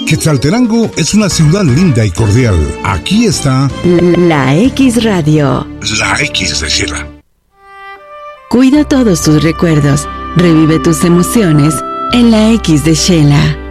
Quetzaltenango es una ciudad linda y cordial. Aquí está La X Radio. La X de Shela. Cuida todos tus recuerdos. Revive tus emociones en La X de Shela.